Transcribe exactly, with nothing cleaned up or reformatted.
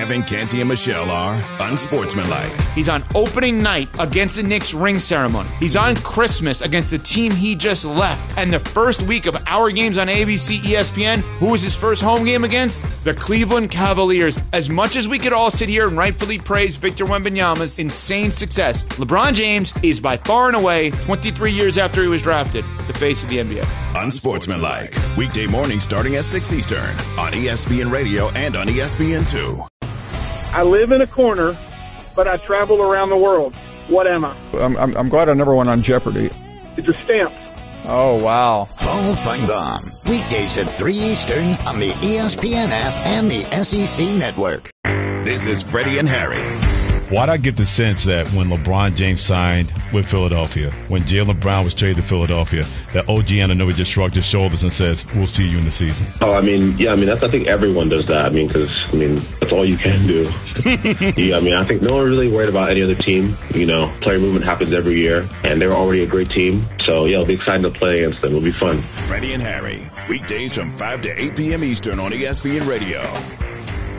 Kevin, Canty, and Michelle are unsportsmanlike. He's on opening night against the Knicks ring ceremony. He's on Christmas against the team he just left. And the first week of our games on A B C E S P N, who was his first home game against? The Cleveland Cavaliers. As much as we could all sit here and rightfully praise Victor Wembanyama's insane success, LeBron James is by far and away, twenty-three years after he was drafted, the face of the N B A. Unsportsmanlike. Weekday mornings starting at six Eastern on E S P N Radio and on E S P N two. I live in a corner, but I travel around the world. What am I? I'm, I'm, I'm glad I never went on Jeopardy. It's a stamp. Oh, wow. Paul Feinbaum. Weekdays at three Eastern on the E S P N app and the S E C Network. This is Freddie and Harry. Why'd I get the sense that when LeBron James signed with Philadelphia, when Jaylen Brown was traded to Philadelphia, that O G Anunoby just shrugged his shoulders and says, we'll see you in the season? Oh, I mean, yeah, I mean, that's, I think everyone does that. I mean, because, I mean, that's all you can do. yeah, I mean, I think no one really worried about any other team. You know, player movement happens every year, and they were already a great team. So, yeah, it'll be exciting to play against them. It'll be fun. Freddie and Harry, weekdays from five to eight p.m. Eastern on E S P N Radio.